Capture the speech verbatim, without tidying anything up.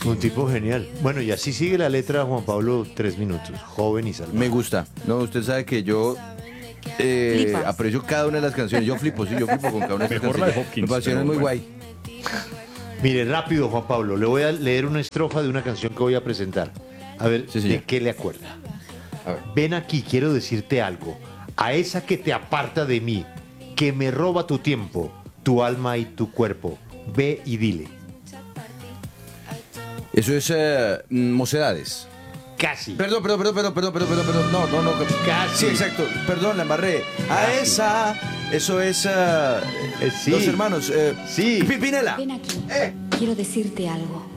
Un tipo genial. Bueno, y así sigue la letra Juan Pablo, tres minutos. Joven y salvaje. Me gusta. No, usted sabe que yo eh, Flipas. aprecio cada una de las canciones. Yo flipo, sí, yo flipo con cada una de las Mejor la de canciones. Hopkins, Me parece pero muy bueno. guay. Mire, rápido, Juan Pablo. Le voy a leer una estrofa de una canción que voy a presentar. A ver, Sí, señor. ¿de qué le acuerda? A ver. Ven aquí, quiero decirte algo. A esa que te aparta de mí, que me roba tu tiempo, tu alma y tu cuerpo. Ve y dile. Eso es eh, Mocedades. Casi. Perdón, perdón, perdón, perdón, perdón, perdón, perdón, no, no, no. Casi. Sí, exacto. Perdón, la embarré. A Casi. esa. Eso es. eh, Eh, sí. Los hermanos. eh, Sí. Pi- Pinela. Ven aquí. Eh. Quiero decirte algo.